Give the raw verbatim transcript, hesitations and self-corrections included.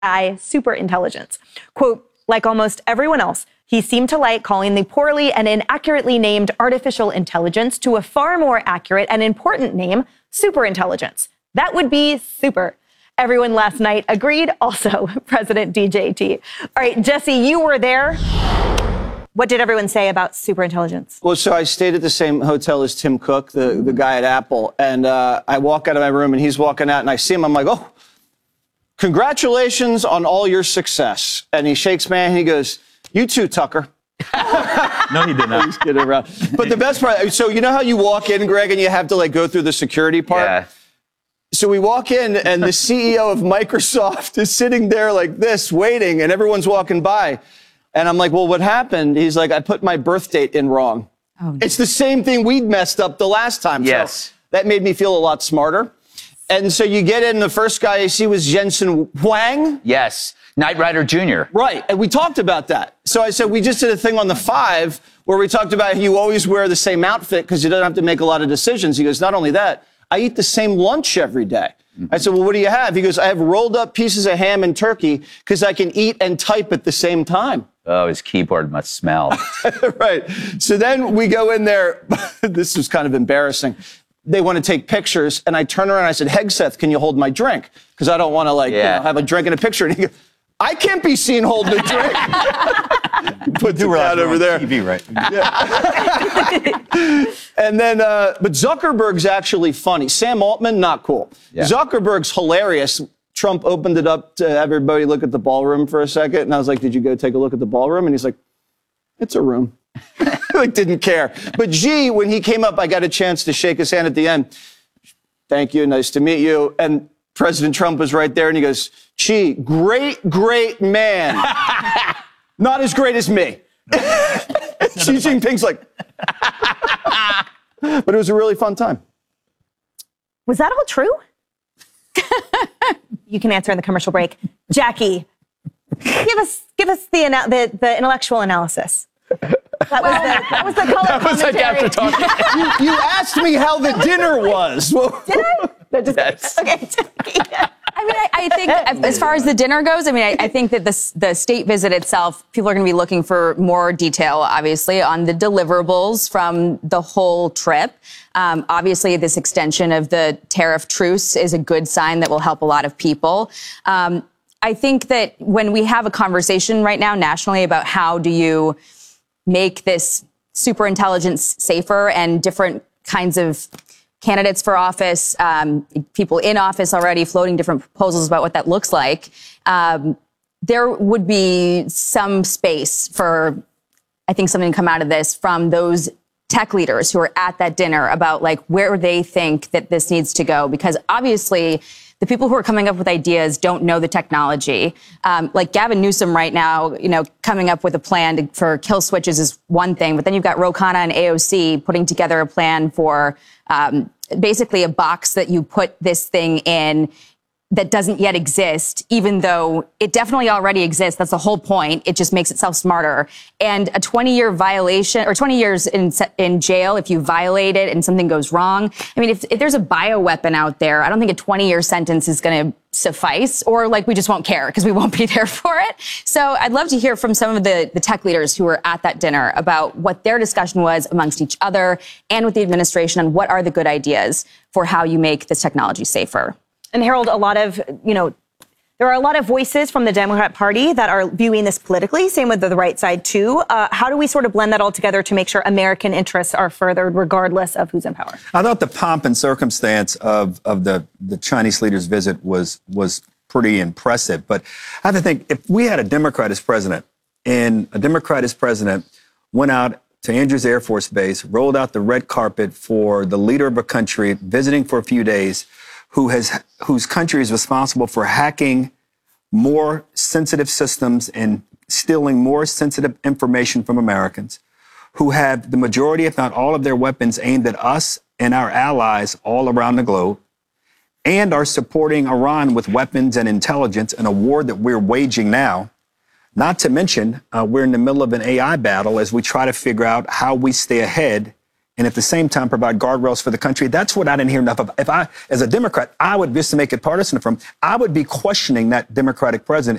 A I superintelligence. Quote, like almost everyone else, he seemed to like calling the poorly and inaccurately named artificial intelligence to a far more accurate and important name, superintelligence. That would be super. Everyone last night agreed, also President D J T. All right, Jesse, you were there. What did everyone say about superintelligence? Well, so I stayed at the same hotel as Tim Cook, the, the guy at Apple, and uh, I walk out of my room and he's walking out and I see him. I'm like, oh, congratulations on all your success. And he shakes my hand and he goes, you too, Tucker. No, he did not. He's kidding around. But the best part, so you know how you walk in, Greg, and you have to like go through the security part? Yeah. So we walk in and the C E O of Microsoft is sitting there like this, waiting, and everyone's walking by. And I'm like, well, what happened? He's like, I put my birth date in wrong. Oh, no. It's the same thing we'd messed up the last time. Yes. So that made me feel a lot smarter. And so you get in, the first guy I see was Jensen Huang. Yes. Knight Rider Junior Right. And we talked about that. So I said, we just did a thing on the five where we talked about you always wear the same outfit because you don't have to make a lot of decisions. He goes, not only that, I eat the same lunch every day. Mm-hmm. I said, well, what do you have? He goes, I have rolled up pieces of ham and turkey because I can eat and type at the same time. Oh, his keyboard must smell. Right. So then we go in there. This was kind of embarrassing. They want to take pictures. And I turn around and I said, Hegseth, can you hold my drink? Because I don't want to like yeah. you know, have a drink and a picture. And he goes, I can't be seen holding a drink. Put it out over there. T V, right? Yeah. And then, uh, but Zuckerberg's actually funny. Sam Altman, not cool. Yeah. Zuckerberg's hilarious. Trump opened it up to have everybody look at the ballroom for a second. And I was like, did you go take a look at the ballroom? And he's like, it's a room. Like, didn't care. But Xi, when he came up, I got a chance to shake his hand at the end. Thank you. Nice to meet you. And President Trump was right there. And he goes, Xi, great, great man. Not as great as me. Xi Jinping's like, but it was a really fun time. Was that all true? You can answer in the commercial break. Jackie, give us give us the the, the intellectual analysis. That was the, that was the color that was commentary. Like after talking. you, you asked me how the dinner was. Did I? No, just, yes. Okay. I mean, I, I think as far as the dinner goes, I mean, I, I think that the, the state visit itself, people are going to be looking for more detail, obviously, on the deliverables from the whole trip. Um, obviously, this extension of the tariff truce is a good sign that will help a lot of people. Um, I think that when we have a conversation right now nationally about how do you make this superintelligence safer and different kinds of candidates for office, um, people in office already floating different proposals about what that looks like, um, there would be some space for, I think, something to come out of this from those tech leaders who are at that dinner about like where they think that this needs to go. Because obviously the people who are coming up with ideas don't know the technology. Um, like Gavin Newsom right now, you know, coming up with a plan to, for kill switches is one thing, but then you've got Ro Khanna and A O C putting together a plan for um, basically a box that you put this thing in that doesn't yet exist, even though it definitely already exists. That's the whole point. It just makes itself smarter. And a twenty-year violation, or twenty years in in jail if you violate it and something goes wrong. I mean, if, if there's a bioweapon out there, I don't think a twenty-year sentence is going to suffice, or like we just won't care because we won't be there for it. So I'd love to hear from some of the, the tech leaders who were at that dinner about what their discussion was amongst each other and with the administration on what are the good ideas for how you make this technology safer. And Harold, a lot of, you know, there are a lot of voices from the Democrat Party that are viewing this politically, same with the right side, too. Uh, how do we sort of blend that all together to make sure American interests are furthered regardless of who's in power? I thought the pomp and circumstance of, of the, the Chinese leader's visit was, was pretty impressive. But I have to think, if we had a Democrat as president, and a Democrat as president went out to Andrews Air Force Base, rolled out the red carpet for the leader of a country visiting for a few days, who has whose country is responsible for hacking more sensitive systems and stealing more sensitive information from Americans, who have the majority, if not all, of their weapons aimed at us and our allies all around the globe, and are supporting Iran with weapons and intelligence in a war that we're waging now. Not to mention, uh, we're in the middle of an A I battle as we try to figure out how we stay ahead and at the same time provide guardrails for the country. That's what I didn't hear enough of. If I, as a Democrat, I would, just to make it partisan from, I would be questioning that Democratic president